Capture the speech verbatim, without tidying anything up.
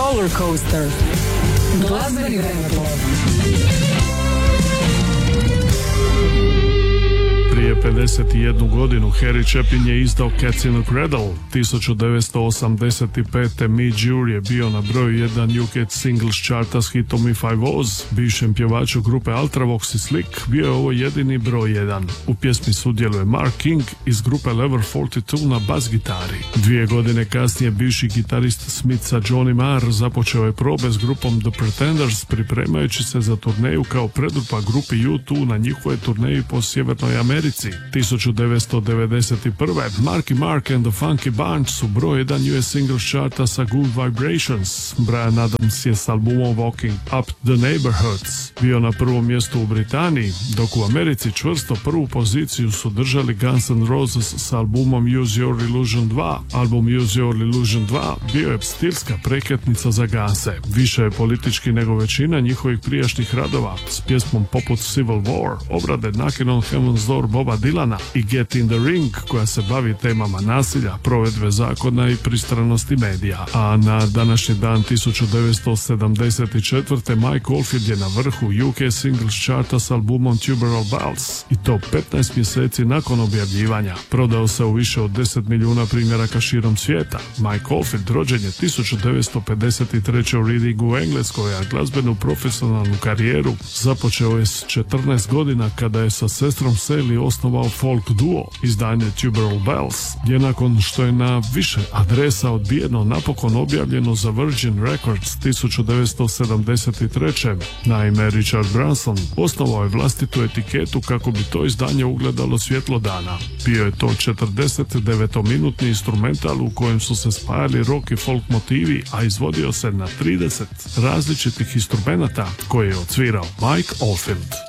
Roller Coaster. Glazbeni vremeplov. Prije pedeset jednu godinu Harry Chapin je izdao Cats in a Cradle. tisuću devetsto osamdeset pete Me Jury je bio na broju jedan U K Singles charta s hitom If I Was. Bivšem pjevaču grupe Ultravox i Slick bio je ovo jedini broj jedan. U pjesmi sudjeluje Mark King iz grupe Level četrdeset dva na bas gitari. Dvije godine kasnije bivši gitarist Smitha Johnny Marr započeo je probe s grupom The Pretenders, pripremajući se za turneju kao predrupa grupi U dva na njihovoj turneji po Sjevernoj Americi. tisuću devetsto devedeset prve Marky Mark and the Funky Bunch su broj jedan U S Singles charta sa Good Vibrations. Bryan Adams je s albumom Walking Up the Neighborhoods bio na prvom mjestu u Britaniji, dok u Americi čvrsto prvu poziciju su držali Guns N' Roses s albumom Use Your Illusion dva. Album Use Your Illusion dva bio je stilska prekretnica za Gunse. Više je politički nego većina njihovih prijašnjih radova, s pjesmom poput Civil War, obrade Knockin' on Heaven's Door Boba Dylana i Get in the Ring, koja se bavi temama nasilja, provedbe zakona i pristranosti medija. A na današnji dan tisuću devetsto sedamdeset četvrte Mike Oldfield je na vrhu U K Singles charta s albumom Tubular Bells, i to petnaest mjeseci nakon objavljivanja. Prodao se u više od deset milijuna primjeraka širom svijeta. Mike Oldfield rođen je tisuću devetsto pedeset treće u Readingu u Engleskoj, a glazbenu profesionalnu karijeru započeo je s četrnaest godina kada je sa sestrom Sally osnovao folk duo. Izdanje Tubular Bells je, nakon što je na više adresa odbijeno, napokon objavljeno za Virgin Records tisuću devetsto sedamdeset treće. Naime, Richard Branson osnovao je vlastitu etiketu kako bi to izdanje ugledalo svjetlo dana. Bio je to četrdesetdevetminutni instrumental u kojem su se spajali rock i folk motivi, a izvodio se na trideset različitih instrumenata koje je odsvirao Mike Oldfield.